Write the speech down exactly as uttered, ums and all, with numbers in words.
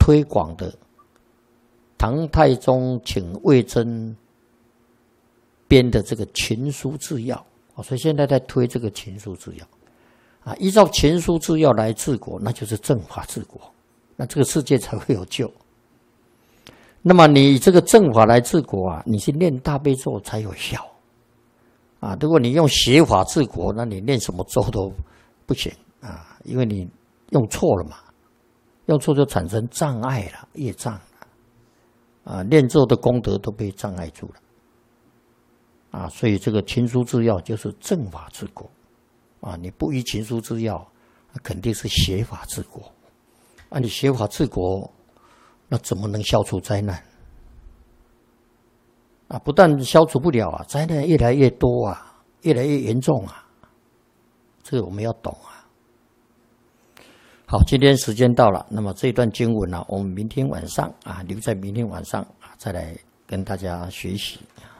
推广的唐太宗请魏征编的这个秦书治要，所以现在在推这个秦书治要啊，依照秦书治要来治国，那就是正法治国，那这个世界才会有救。那么你以这个正法来治国啊，你去念大悲咒才有效啊。如果你用邪法治国，那你念什么咒都不行啊，因为你用错了嘛，用错就产生障碍了，业障了啊，念咒的功德都被障碍住了啊。所以这个秦书治要就是正法治国啊，你不依秦书治要，那肯定是邪法治国啊。你邪法治国，那怎么能消除灾难啊？不但消除不了啊，灾难越来越多啊，越来越严重啊，这个我们要懂啊。好，今天时间到了，那么这段经文呢、啊，我们明天晚上啊，留在明天晚上啊，再来跟大家学习。